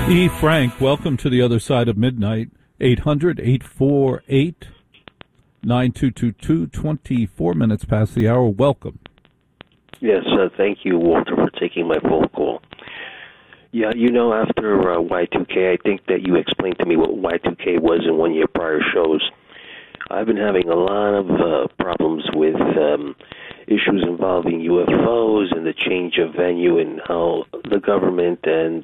E. Frank, welcome to the other side of midnight. 800-848-9222, 24 minutes past the hour. Welcome. Yes, thank you, Walter, for taking my phone call. Yeah, after Y2K, I think that you explained to me what Y2K was in one of your prior shows. I've been having a lot of problems with issues involving UFOs and the change of venue and how the government and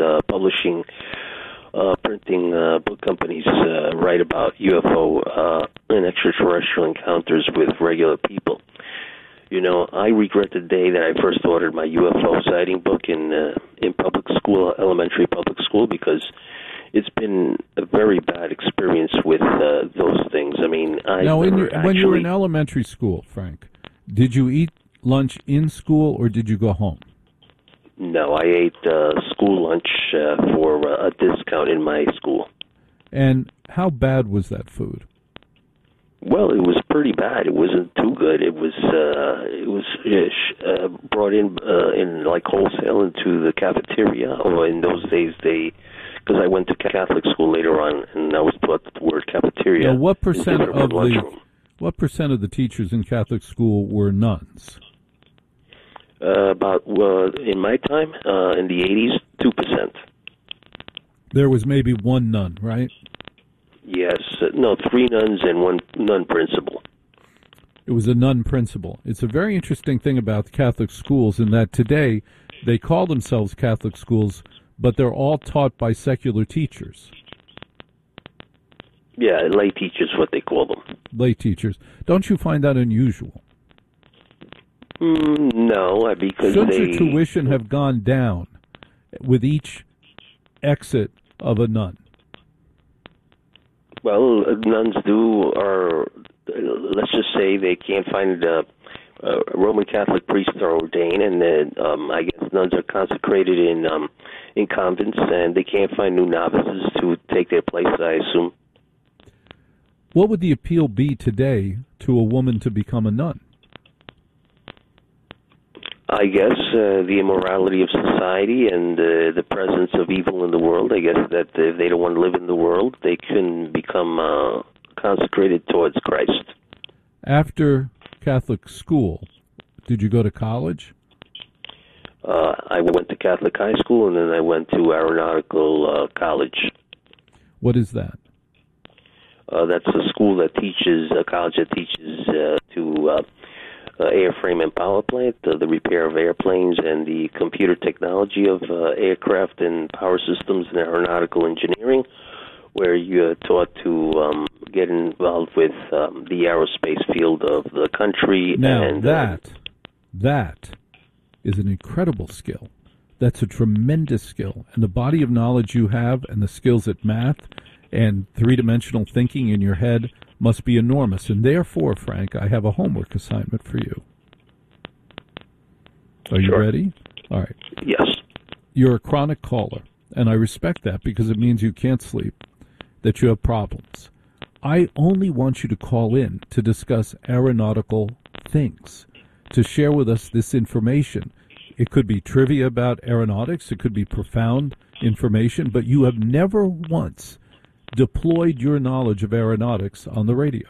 printing book companies write about UFO and extraterrestrial encounters with regular people. I regret the day that I first ordered my UFO sighting book in public school, elementary public school, because it's been a very bad experience with those things. I mean, when you were in elementary school, Frank, did you eat lunch in school or did you go home? No, I ate school lunch for a discount in my school. And how bad was that food? Well, it was pretty bad. It wasn't too good. It was brought in like wholesale into the cafeteria. Or in those days, because I went to Catholic school later on, and I was taught the word cafeteria. Now, what percent of the teachers in Catholic school were nuns? In my time, in the 80s, 2%. There was maybe one nun, right? Yes. No, 3 nuns and 1 nun principal. It was a nun principal. It's a very interesting thing about Catholic schools in that today they call themselves Catholic schools, but they're all taught by secular teachers. Yeah, lay teachers, what they call them. Lay teachers. Don't you find that unusual? No, because Shouldn't your tuition have gone down with each exit of a nun? Well, nuns let's just say they can't find Roman Catholic priests are ordained, and then I guess nuns are consecrated in convents, and they can't find new novices to take their place, I assume. What would the appeal be today to a woman to become a nun? I guess the immorality of society and the presence of evil in the world. I guess that if they don't want to live in the world, they can become consecrated towards Christ. After Catholic school, did you go to college? I went to Catholic high school, and then I went to aeronautical college. What is that? That's a school that teaches, a college that teaches to airframe and power plant, the repair of airplanes, and the computer technology of aircraft and power systems and aeronautical engineering, where you're taught to get involved with the aerospace field of the country. Now, and that is an incredible skill. That's a tremendous skill. And the body of knowledge you have and the skills at math and three-dimensional thinking in your head must be enormous. And therefore, Frank, I have a homework assignment for you. Are you ready? All right. Yes. You're a chronic caller, and I respect that because it means you can't sleep, that you have problems. I only want you to call in to discuss aeronautical things, to share with us this information. It could be trivia about aeronautics. It could be profound information, but you have never once deployed your knowledge of aeronautics on the radio.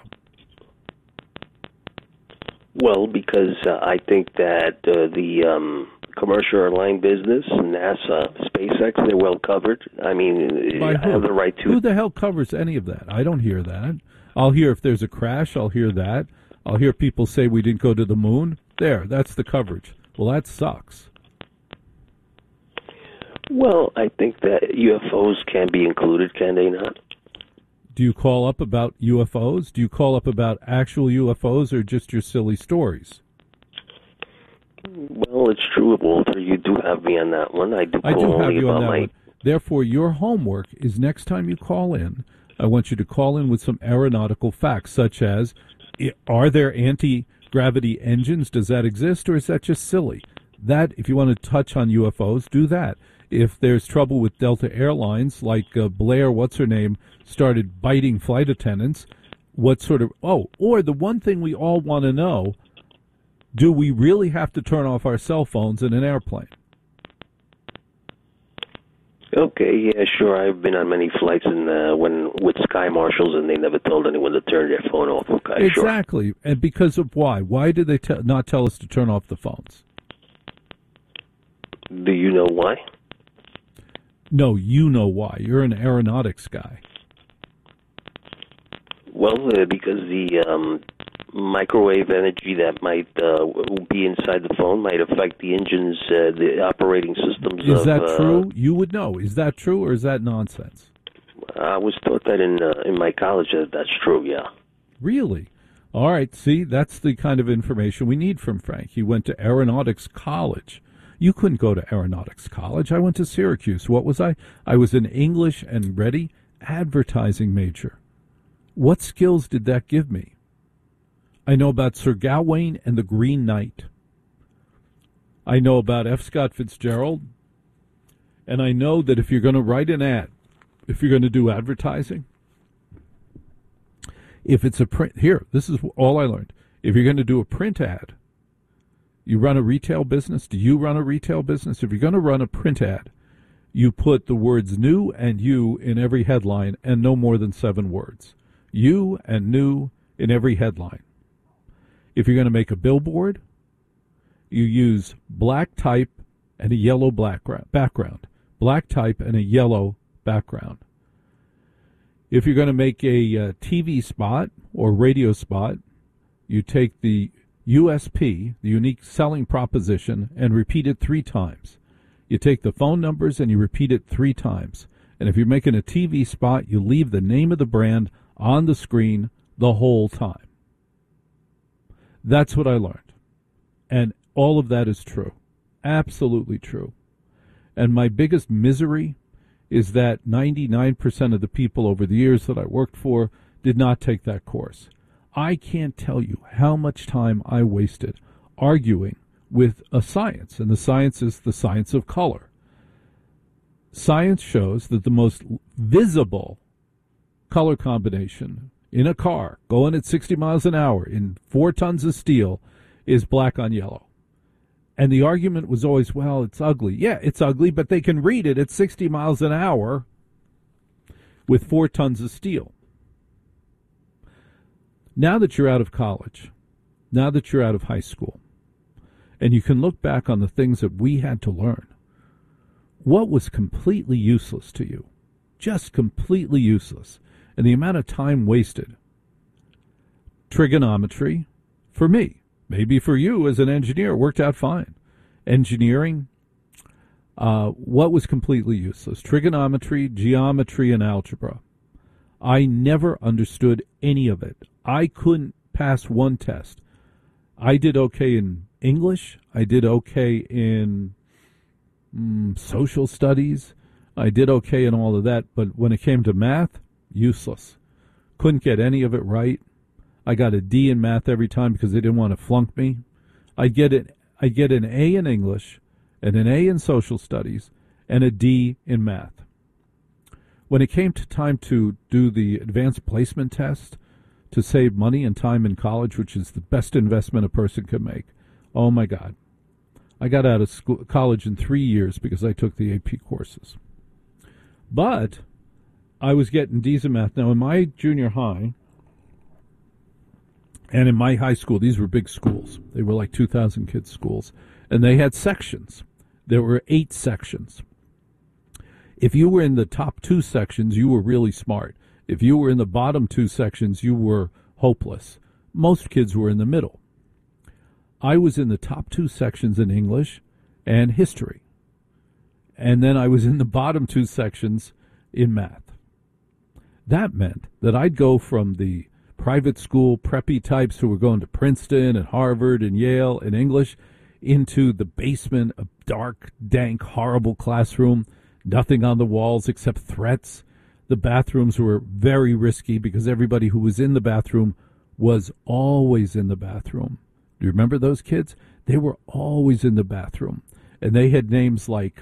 Well, because I think that the commercial airline business, NASA, SpaceX, they're well covered. I mean, I have the right to... Who the hell covers any of that? I don't hear that. I'll hear if there's a crash, I'll hear that. I'll hear people say we didn't go to the moon. There, that's the coverage. Well, that sucks. Well, I think that UFOs can be included, can they not? Do you call up about UFOs? Do you call up about actual UFOs or just your silly stories? Well, it's true, Walter. You do have me on that one. I do have you on that one. Therefore, your homework is next time you call in, I want you to call in with some aeronautical facts, such as, are there anti-gravity engines? Does that exist, or is that just silly? That, if you want to touch on UFOs, do that. If there's trouble with Delta Airlines, like Blair, what's-her-name, started biting flight attendants, what sort of... Oh, or the one thing we all want to know, do we really have to turn off our cell phones in an airplane? Okay, yeah, sure. I've been on many flights and when with Sky Marshals, and they never told anyone to turn their phone off. Okay, sure. Exactly. And because of why? Why did they not tell us to turn off the phones? Do you know why? No, you know why. You're an aeronautics guy. Well, because the microwave energy that might be inside the phone might affect the engines, the operating systems. Is that true? You would know. Is that true or is that nonsense? I was taught that in my college that that's true, yeah. Really? All right, see, that's the kind of information we need from Frank. He went to aeronautics college. You couldn't go to aeronautics college. I went to Syracuse. What was I? I was an English and ready advertising major. What skills did that give me? I know about Sir Gawain and the Green Knight. I know about F. Scott Fitzgerald. And I know that if you're going to write an ad, if you're going to do advertising, if it's a print, here, this is all I learned. If you're going to do a print ad, you run a retail business. Do you run a retail business? If you're going to run a print ad, you put the words new and you in every headline and no more than 7 words. You and new in every headline. If you're going to make a billboard, you use black type and a yellow background. Black type and a yellow background. If you're going to make a TV spot or radio spot, you take the USP, the unique selling proposition, and repeat it 3 times. You take the phone numbers and you repeat it 3 times. And if you're making a TV spot, you leave the name of the brand on the screen the whole time. That's what I learned. And all of that is true. Absolutely true. And my biggest misery is that 99% of the people over the years that I worked for did not take that course. I can't tell you how much time I wasted arguing with a science, and the science is the science of color. Science shows that the most visible color combination in a car going at 60 miles an hour in 4 tons of steel is black on yellow. And the argument was always, well, it's ugly. Yeah, it's ugly, but they can read it at 60 miles an hour with 4 tons of steel. Now that you're out of college, now that you're out of high school, and you can look back on the things that we had to learn, what was completely useless to you? Just completely useless. And the amount of time wasted. Trigonometry, for me, maybe for you as an engineer, worked out fine. Engineering, what was completely useless? Trigonometry, geometry, and algebra. I never understood any of it. I couldn't pass one test. I did okay in English. I did okay in social studies. I did okay in all of that. But when it came to math, useless. Couldn't get any of it right. I got a D in math every time because they didn't want to flunk me. I get an A in English and an A in social studies and a D in math. When it came to time to do the advanced placement test to save money and time in college, which is the best investment a person can make, oh my God. I got out of college in 3 years because I took the AP courses. But I was getting D's in math. Now, in my junior high and in my high school, these were big schools. They were like 2,000 kids schools. And they had sections. There were 8 sections. If you were in the top 2 sections, you were really smart. If you were in the bottom 2 sections, you were hopeless. Most kids were in the middle. I was in the top 2 sections in English and history. And then I was in the bottom 2 sections in math. That meant that I'd go from the private school preppy types who were going to Princeton and Harvard and Yale in English into the basement, a dark, dank, horrible classroom, nothing on the walls except threats. The bathrooms were very risky because everybody who was in the bathroom was always in the bathroom. Do you remember those kids? They were always in the bathroom. And they had names like,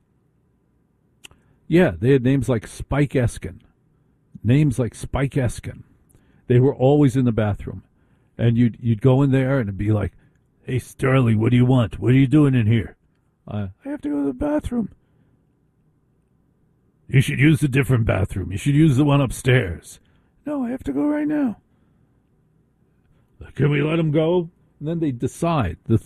Spike Eskin. Names like Spike Eskin. They were always in the bathroom. And you'd go in there and it'd be like, hey, Sterling, what do you want? What are you doing in here? I have to go to the bathroom. You should use a different bathroom. You should use the one upstairs. No, I have to go right now. Can we let him go? And then they decide. The